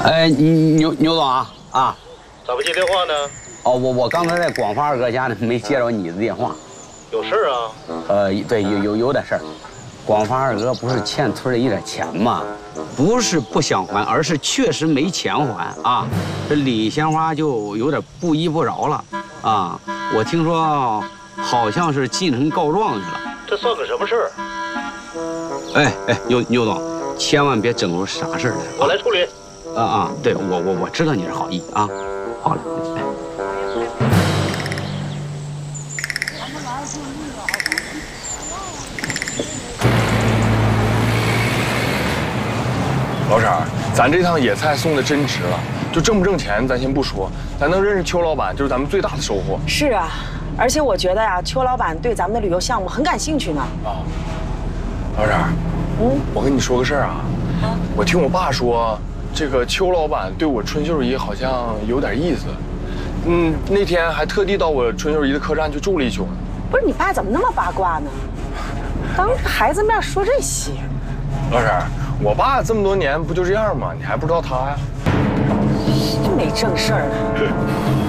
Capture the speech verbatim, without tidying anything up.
哎，牛牛总啊啊， 咋不接电话呢？ 哦，我我刚才在广发二哥家呢，没接着你的电话。 有事啊？ 呃，对，有有有点事儿。广发二哥不是欠村里一点钱吗？不是不想还，而是确实没钱还啊。这李鲜花就有点不依不饶了啊。我听说好像是进城告状去了。 这算个什么事儿？ 哎哎，牛牛总，千万别整出啥事儿来。 我来处理。 啊啊，对我我我知道你是好意啊。好了。哎老婶儿，咱这趟野菜送的真值了，就挣不挣钱咱先不说，咱能认识邱老板就是咱们最大的收获。 是啊，而且我觉得呀、啊，邱老板对咱们的旅游项目很感兴趣呢。 啊，老婶儿，嗯，我跟你说个事儿啊，啊，我听我爸说，这个邱老板对我春秀姨好像有点意思，嗯，那天还特地到我春秀姨的客栈去住了一宿呢。 不是你爸怎么那么八卦呢？当着孩子面说这些。 老婶儿。我爸这么多年不就这样吗？你还不知道他呀？ 真没正事儿呢。